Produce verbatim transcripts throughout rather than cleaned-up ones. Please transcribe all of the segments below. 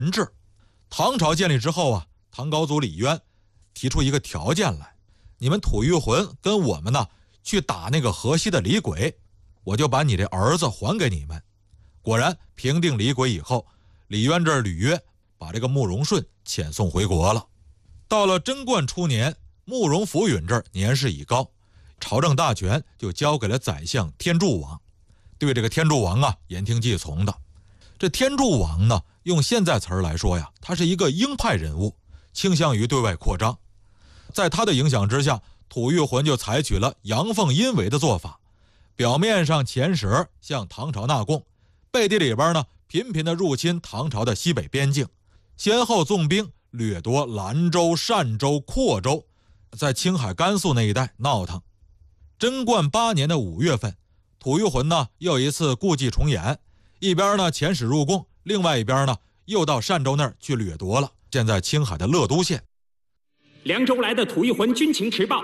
人质。唐朝建立之后啊，唐高祖李渊提出一个条件来，你们吐谷浑跟我们呢去打那个河西的李鬼，我就把你这儿子还给你们。果然平定李鬼以后，李渊这履约把这个慕容顺遣送回国了。到了贞观初年，慕容福允这儿年事已高，朝政大权就交给了宰相天柱王，对这个天柱王啊言听计从的。这天柱王呢，用现在词儿来说呀，他是一个鹰派人物，倾向于对外扩张。在他的影响之下，吐谷浑就采取了阳奉阴违的做法，表面上遣使向唐朝纳贡，背地里边呢频频的入侵唐朝的西北边境，先后纵兵掠夺兰州、单州、阔州，在青海、甘肃那一带闹腾。贞观八年的五月份，吐谷浑呢又一次故伎重演，一边呢遣使入贡，另外一边呢又到单州那儿去掠夺了现在青海的乐都县。 凉州来的吐谷浑军情迟报。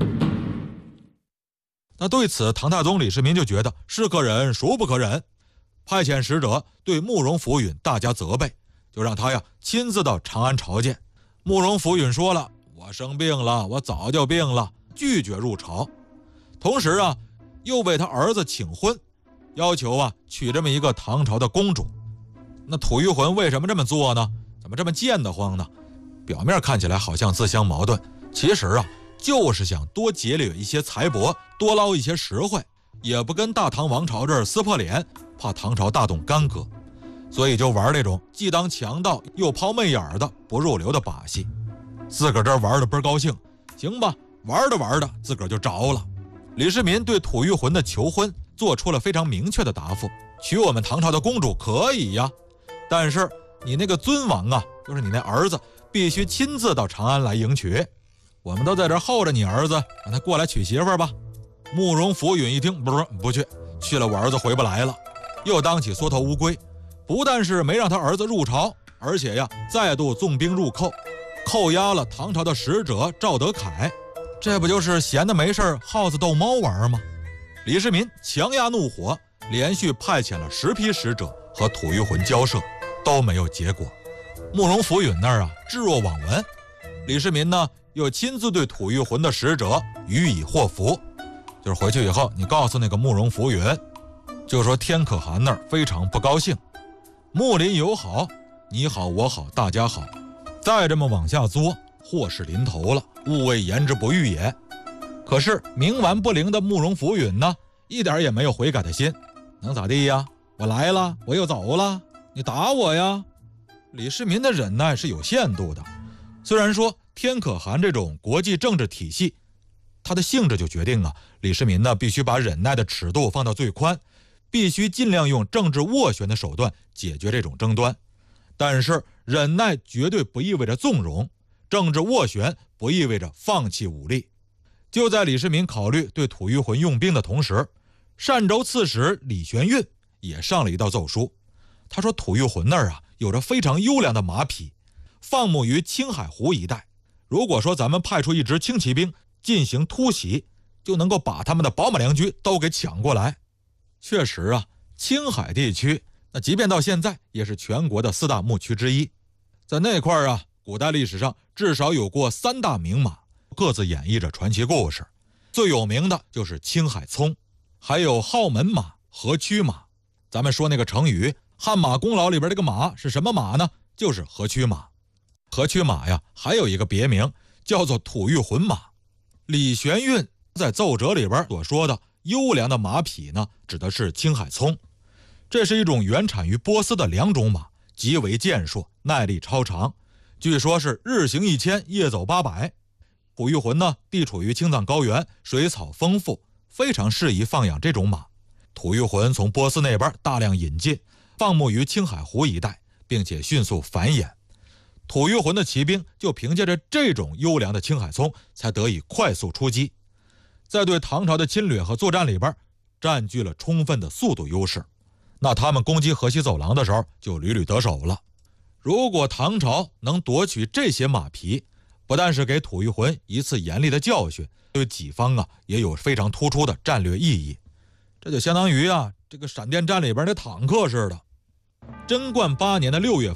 那对此，唐太宗李世民就觉得是可忍孰不可忍，派遣使者对慕容福允大加责备，就让他呀亲自到长安朝见。慕容福允说了，我生病了，我早就病了，拒绝入朝。同时啊，又为他儿子请婚，要求啊娶这么一个唐朝的公主。那吐谷浑为什么这么做呢？怎么这么贱得慌呢？表面看起来好像自相矛盾，其实啊就是想多劫掠一些财帛，多捞一些实惠，也不跟大唐王朝这儿撕破脸，怕唐朝大动干戈，所以就玩那种既当强盗又抛媚眼的不入流的把戏。自个儿这儿玩的倍儿高兴，行吧，玩着玩着自个儿就着了。李世民对吐谷浑的求婚做出了非常明确的答复，娶我们唐朝的公主可以呀，但是你那个尊王啊，就是你那儿子，必须亲自到长安来迎娶，我们都在这候着你儿子，让他过来娶媳妇儿吧。慕容福允一听，不是不去，去了我儿子回不来了，又当起缩头乌龟，不但是没让他儿子入朝，而且呀再度纵兵入寇，扣押了唐朝的使者赵德凯，这不就是闲的没事耗子逗猫玩吗？李世民强压怒火，连续派遣了十批使者和吐谷浑交涉，都没有结果。慕容福允那儿啊置若罔闻，李世民呢又亲自对吐谷浑的使者予以祸福，就是回去以后你告诉那个慕容福允，就说天可汗那儿非常不高兴，睦邻友好，你好我好大家好，再这么往下作，祸事临头了，勿谓言之不预也。可是冥顽不灵的慕容福允呢，一点也没有悔改的心，能咋地呀？我来了，我又走了，你打我呀？李世民的忍耐是有限度的，虽然说天可汗这种国际政治体系，它的性质就决定啊，李世民呢必须把忍耐的尺度放到最宽，必须尽量用政治斡旋的手段解决这种争端。但是忍耐绝对不意味着纵容，政治斡旋不意味着放弃武力。就在李世民考虑对吐谷浑用兵的同时，单州刺史李玄运也上了一道奏书。他说吐谷浑那儿啊有着非常优良的马匹，放牧于青海湖一带，如果说咱们派出一支轻骑兵进行突袭，就能够把他们的宝马良驹都给抢过来。确实啊，青海地区那即便到现在也是全国的四大牧区之一，在那块儿啊，古代历史上至少有过三大名马，各自演绎着传奇故事。最有名的就是青海葱，还有号门马、河曲马。咱们说那个成语汗马功劳里边这个马是什么马呢？就是河曲马。河曲马呀还有一个别名叫做吐谷浑马。李玄运在奏折里边所说的优良的马匹呢，指的是青海葱，这是一种原产于波斯的两种马，极为健硕，耐力超长，据说是日行一千，夜走八百。吐谷浑呢地处于青藏高原，水草丰富，非常适宜放养这种马。吐谷浑从波斯那边大量引进，放牧于青海湖一带，并且迅速繁衍。吐谷浑的骑兵就凭借着这种优良的青海葱，才得以快速出击，在对唐朝的侵略和作战里边占据了充分的速度优势。那他们攻击河西走廊的时候就屡屡得手了。如果唐朝能夺取这些马匹，不但是给吐谷浑一次严厉的教训，对己方啊也有非常突出的战略意义。这就相当于啊这个闪电战里边的坦克似的。贞观八年的六月份，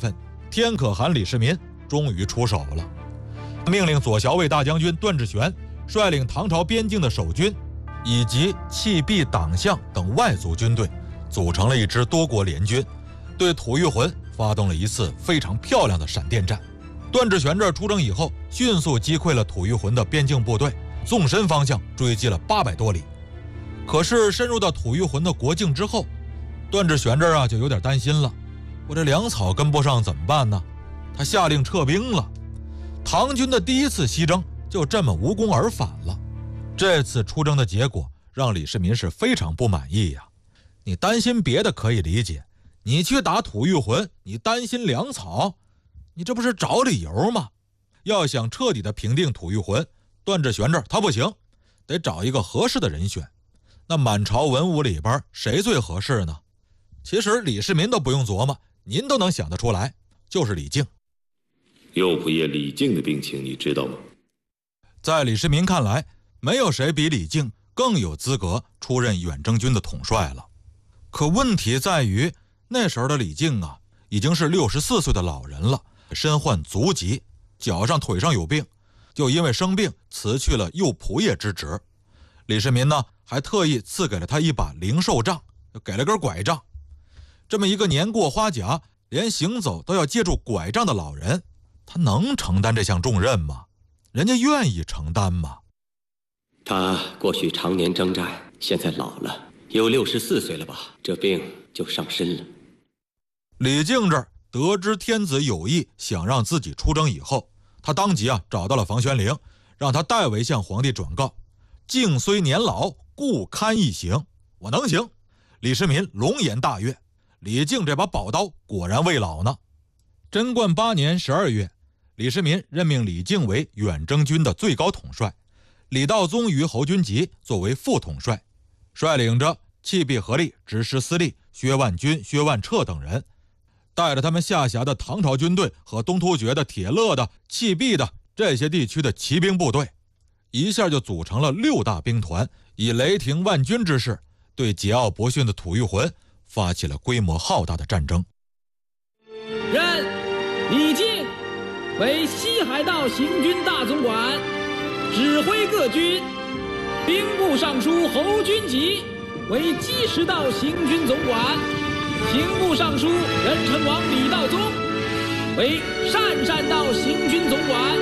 天可汗李世民终于出手了，命令左骁卫大将军段志玄率领唐朝边境的守军以及弃币党项等外族军队，组成了一支多国联军，对吐谷浑发动了一次非常漂亮的闪电战。段志玄这儿出征以后，迅速击溃了吐谷浑的边境部队，纵深方向追击了八百多里。可是深入到吐谷浑的国境之后，段志玄这儿啊就有点担心了，我这粮草跟不上怎么办呢？他下令撤兵了。唐军的第一次西征就这么无功而返了。这次出征的结果让李世民是非常不满意呀。你担心别的可以理解，你去打吐谷浑，你担心粮草，你这不是找理由吗？要想彻底的平定吐谷浑，段志玄这儿他不行，得找一个合适的人选。那满朝文武里边谁最合适呢？其实李世民都不用琢磨，您都能想得出来，就是李靖。 右仆射李靖的病情你知道吗？ 在李世民看来，没有谁比李靖更有资格出任远征军的统帅了。可问题在于，那时候的李靖啊，已经是六十四岁的老人了，身患足疾，脚上腿上有病，就因为生病辞去了右仆射之职。李世民呢，还特意赐给了他一把灵寿杖，给了根拐杖。这么一个年过花甲，连行走都要借助拐杖的老人，他能承担这项重任吗？人家愿意承担吗？ 他过去常年征战，现在老了，有六十四岁了吧，这病就上身了。 李靖这儿得知天子有意想让自己出征以后，他当即啊找到了房玄龄，让他代为向皇帝转告：靖虽年老，故堪一行。我能行。李世民龙颜大悦，李靖这把宝刀果然未老呢。贞观八年十二月，李世民任命李靖为远征军的最高统帅，李道宗与侯君集作为副统帅，率领着弃币合力直师司隶薛万钧、薛万彻等人，带着他们下辖的唐朝军队和东突厥的、铁勒的、弃币的这些地区的骑兵部队，一下就组成了六大兵团，以雷霆万钧之势对桀骜不驯的吐谷浑发起了规模浩大的战争。 任李靖为西海道行军大总管，指挥各军；兵部尚书侯君集为积石道行军总管，刑部尚书任城王李道宗为鄯善道行军总管。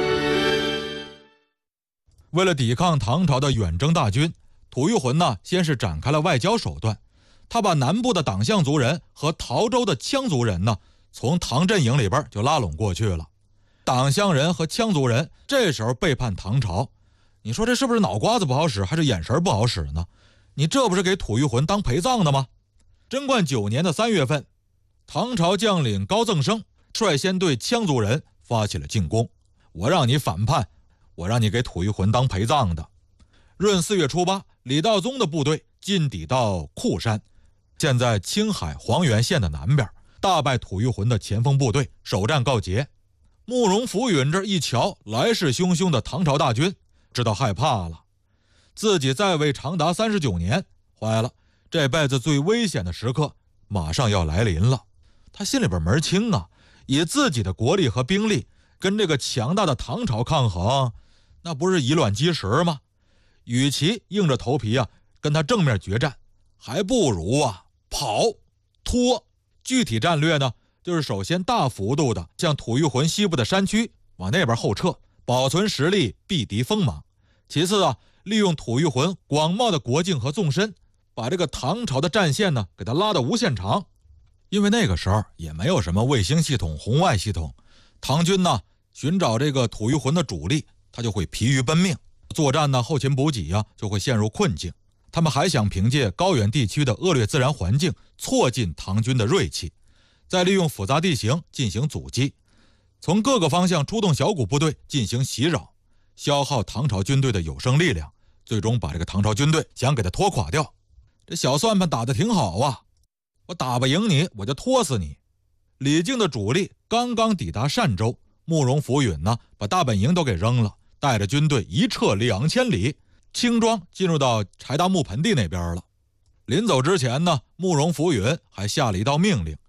为了抵抗唐朝的远征大军，吐谷浑呢，先是展开了外交手段。他把南部的党项族人和陶州的羌族人呢，从唐阵营里边就拉拢过去了。党项人和羌族人这时候背叛唐朝，你说这是不是脑瓜子不好使，还是眼神不好使呢？你这不是给吐谷浑当陪葬的吗？贞观九年的三月份，唐朝将领高赠生率先对羌族人发起了进攻。我让你反叛，我让你给吐谷浑当陪葬的。闰四月初八，李道宗的部队进抵到库山，现在青海黄原县的南边，大败吐谷浑的前锋部队，首战告捷。慕容福允这一瞧来势汹汹的唐朝大军，知道害怕了，自己在位长达三十九年，坏了，这辈子最危险的时刻马上要来临了。他心里边门清啊，以自己的国力和兵力跟这个强大的唐朝抗衡，那不是以卵击石吗？与其硬着头皮啊跟他正面决战，还不如啊跑拖。具体战略呢，就是首先大幅度的向吐谷浑西部的山区往那边后撤，保存实力，避敌锋芒。其次啊，利用吐谷浑广袤的国境和纵深，把这个唐朝的战线呢给它拉得无限长。因为那个时候也没有什么卫星系统、红外系统，唐军呢寻找这个吐谷浑的主力，他就会疲于奔命，作战呢后勤补给啊就会陷入困境。他们还想凭借高原地区的恶劣自然环境挫尽唐军的锐气，再利用复杂地形进行阻击，从各个方向出动小股部队进行袭扰，消耗唐朝军队的有生力量，最终把这个唐朝军队想给他拖垮掉。这小算盘打得挺好啊，我打不赢你我就拖死你。李靖的主力刚刚抵达单州，慕容福允呢把大本营都给扔了，带着军队一撤两千里，轻装进入到柴达木盆地那边了。临走之前呢，慕容福允还下了一道命令，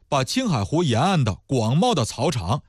把青海湖沿岸的广袤的草场